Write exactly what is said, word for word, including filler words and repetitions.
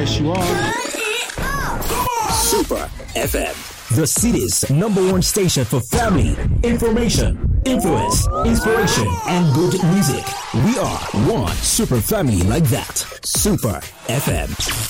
Yes, you are. Super F M, the city's number one station for family, information, influence, inspiration, and good music. We are one super family like that. Super F M.